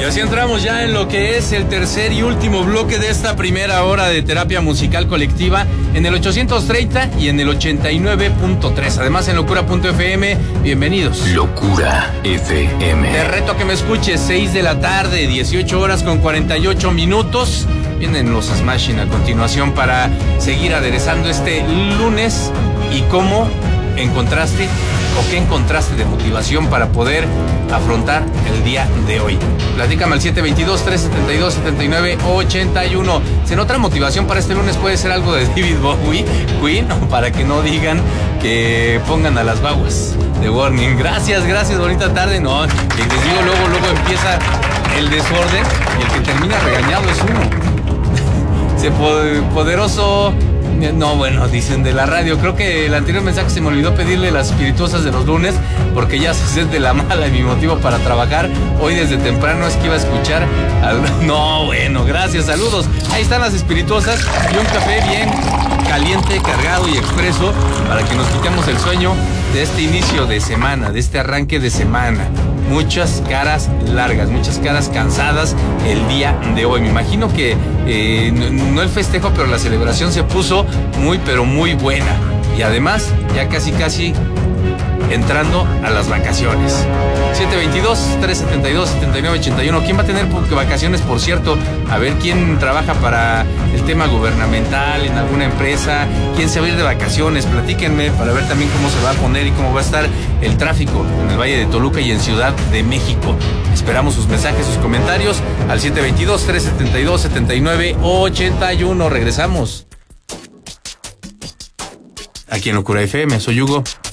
así entramos ya en lo que es el tercer y último bloque de esta primera hora de terapia musical colectiva en el 830 y en el 89.3. Además en locura.fm, bienvenidos. Locura FM. Te reto a que me escuches, 6 de la tarde, 18 horas con 48 minutos. Vienen los Smashing a continuación para seguir aderezando este lunes. ¿Y cómo encontraste o qué encontraste de motivación para poder afrontar el día de hoy? Platícame al 722-372-7981. ¿Se nota motivación para este lunes? Puede ser algo de David Bowie, Queen, o para que no digan que pongan a las baguas de Warning. Gracias, bonita tarde. No, les digo, luego empieza el desorden y el que termina regañado es uno. Ese poderoso... No, bueno, dicen de la radio. Creo que el anterior mensaje se me olvidó pedirle las espirituosas de los lunes, porque ya se siente la mala y mi motivo para trabajar hoy desde temprano es que iba a escuchar No, bueno, gracias, saludos. Ahí están las espirituosas y un café bien caliente, cargado y expreso para que nos quitemos el sueño de este inicio de semana, de este arranque de semana. Muchas caras largas, muchas caras cansadas el día de hoy. Me imagino que no el festejo, pero la celebración se puso muy, pero muy buena. Y además, ya casi entrando a las vacaciones. 722-372-7981. ¿Quién va a tener vacaciones, por cierto? A ver quién trabaja para el tema gubernamental en alguna empresa. ¿Quién se va a ir de vacaciones? Platíquenme para ver también cómo se va a poner y cómo va a estar el tráfico en el Valle de Toluca y en Ciudad de México. Esperamos sus mensajes, sus comentarios al 722-372-7981. Regresamos aquí en Locura FM. Soy Hugo.